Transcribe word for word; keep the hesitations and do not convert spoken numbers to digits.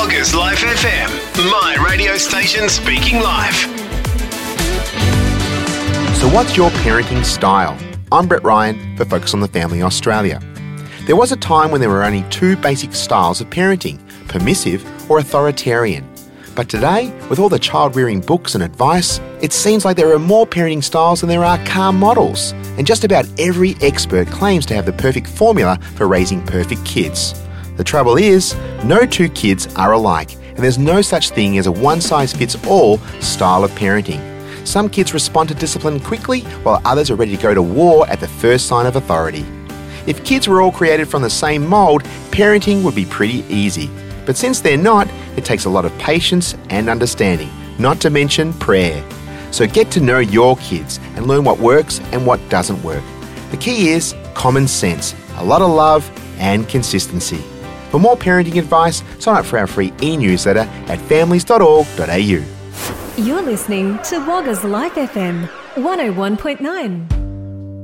Wagga's Life F M, my radio station speaking life. So what's your parenting style? I'm Brett Ryan for Focus on the Family Australia. There was a time when there were only two basic styles of parenting, permissive or authoritarian. But today, with all the child-rearing books and advice, it seems like there are more parenting styles than there are car models. And just about every expert claims to have the perfect formula for raising perfect kids. The trouble is, no two kids are alike, and there's no such thing as a one-size-fits-all style of parenting. Some kids respond to discipline quickly, while others are ready to go to war at the first sign of authority. If kids were all created from the same mould, parenting would be pretty easy. But since they're not, it takes a lot of patience and understanding, not to mention prayer. So get to know your kids and learn what works and what doesn't work. The key is common sense, a lot of love and consistency. For more parenting advice, sign up for our free e-newsletter at families dot org dot a u. You're listening to Wagga's Life F M one oh one point nine.